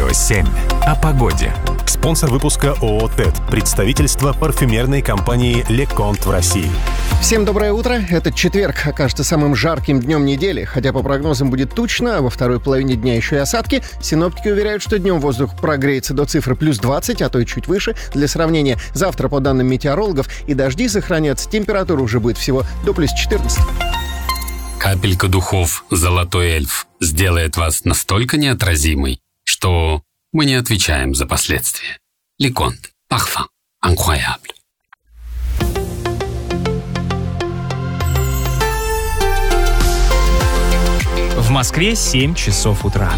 Радио 7. О погоде. Спонсор выпуска ООО «ТЭД». Представительство парфюмерной компании «Леконт» в России. Всем доброе утро. Этот четверг окажется самым жарким днем недели. Хотя по прогнозам будет тучно, а во второй половине дня еще и осадки. Синоптики уверяют, что днем воздух прогреется до цифры плюс 20, а то и чуть выше. Для сравнения, завтра, по данным метеорологов, и дожди сохранятся. Температура уже будет всего до плюс 14. Капелька духов «Золотой эльф» сделает вас настолько неотразимой, что мы не отвечаем за последствия. Леконт. Parfum. Incroyable. В Москве 7 часов утра.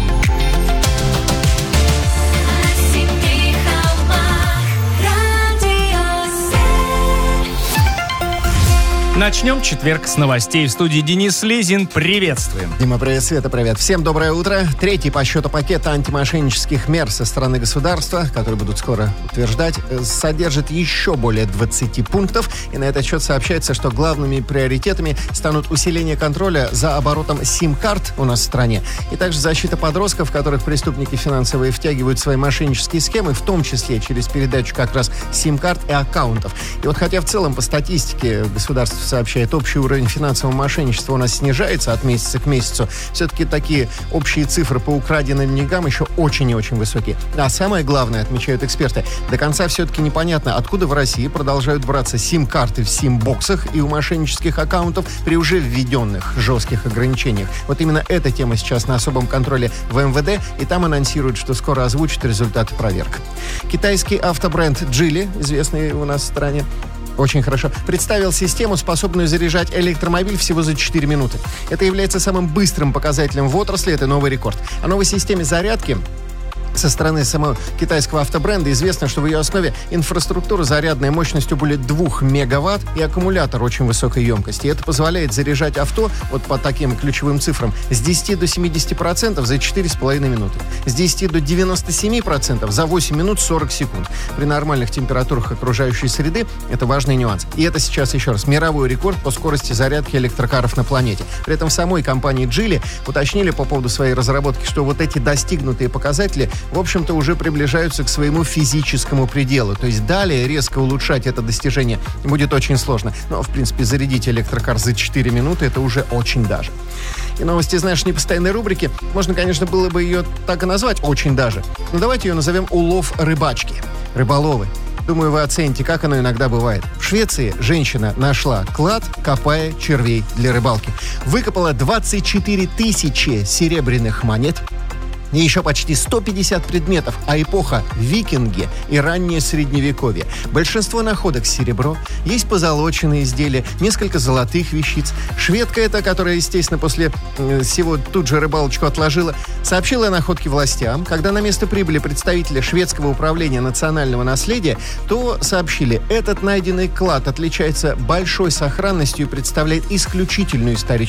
Начнем четверг с новостей. В студии Денис Лизин. Приветствуем. Дима, привет, Света, привет. Всем доброе утро. Третий по счету пакет антимошеннических мер со стороны государства, которые будут скоро утверждать, содержит еще более 20 пунктов. И на этот счет сообщается, что главными приоритетами станут усиление контроля за оборотом сим-карт у нас в стране, и также защита подростков, которых преступники финансовые втягивают в свои мошеннические схемы, в том числе через передачу как раз сим-карт и аккаунтов. И вот хотя в целом по статистике государство сообщает, общий уровень финансового мошенничества у нас снижается от месяца к месяцу, все-таки такие общие цифры по украденным деньгам еще очень и очень высокие. А самое главное, отмечают эксперты, до конца все-таки непонятно, откуда в России продолжают браться сим-карты в сим-боксах и у мошеннических аккаунтов при уже введенных жестких ограничениях. Вот именно эта тема сейчас на особом контроле в МВД, и там анонсируют, что скоро озвучат результаты проверок. Китайский автобренд Geely, известный у нас в стране, очень хорошо, представил систему, способную заряжать электромобиль всего за 4 минуты. Это является самым быстрым показателем в отрасли, это новый рекорд. О новой системе зарядки со стороны самого китайского автобренда известно, что в ее основе инфраструктура зарядной мощностью более 2 мегаватт и аккумулятор очень высокой емкости. И это позволяет заряжать авто, вот по таким ключевым цифрам, с 10 до 70% за 4,5 минуты. С 10 до 97% за 8 минут 40 секунд. При нормальных температурах окружающей среды это важный нюанс. И это сейчас, еще раз, мировой рекорд по скорости зарядки электрокаров на планете. При этом в самой компании Geely уточнили по поводу своей разработки, что вот эти достигнутые показатели в общем-то, уже приближаются к своему физическому пределу. То есть далее резко улучшать это достижение будет очень сложно. Но, в принципе, зарядить электрокар за 4 минуты — это уже очень даже. И новости, знаешь, непостоянной рубрики. Можно, конечно, было бы ее так и назвать «очень даже». Но давайте ее назовем «Улов рыбачки». Рыболовы. Думаю, вы оцените, как оно иногда бывает. В Швеции женщина нашла клад, копая червей для рыбалки. Выкопала 24 тысячи серебряных монет, и еще почти 150 предметов, а эпоха викинги и раннее средневековье. Большинство находок серебро, есть позолоченные изделия, несколько золотых вещиц. Шведка эта, которая, естественно, после всего тут же рыбалочку отложила, сообщила о находке властям. Когда на место прибыли представители шведского управления национального наследия, то сообщили, этот найденный клад отличается большой сохранностью и представляет исключительную историческую